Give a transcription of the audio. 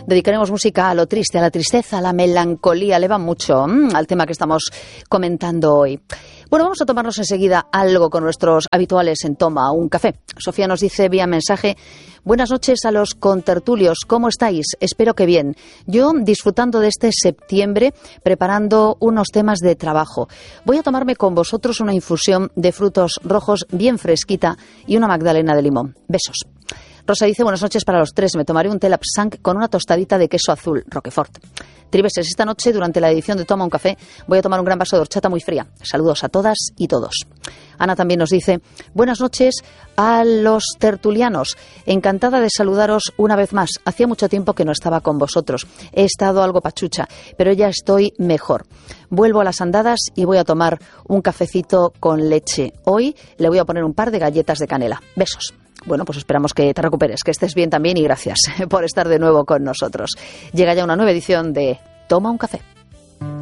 dedicaremos música a lo triste, a la tristeza, a la melancolía. Le va mucho al tema que estamos comentando hoy. Bueno, vamos a tomarnos enseguida algo con nuestros habituales en Toma un Café. Sofía nos dice vía mensaje: buenas noches a los contertulios, ¿cómo estáis? Espero que bien. Yo disfrutando de este septiembre, preparando unos temas de trabajo. Voy a tomarme con vosotros una infusión de frutos rojos bien fresquita y una magdalena de limón. Besos. Rosa dice, buenas noches para los tres. Me tomaré un té lapsang con una tostadita de queso azul, Roquefort. Tribeses, esta noche, durante la edición de Toma un Café, voy a tomar un gran vaso de horchata muy fría. Saludos a todas y todos. Ana también nos dice, buenas noches a los tertulianos. Encantada de saludaros una vez más. Hacía mucho tiempo que no estaba con vosotros. He estado algo pachucha, pero ya estoy mejor. Vuelvo a las andadas y voy a tomar un cafecito con leche. Hoy le voy a poner un par de galletas de canela. Besos. Bueno, pues esperamos que te recuperes, que estés bien también y gracias por estar de nuevo con nosotros. Llega ya una nueva edición de Toma un Café.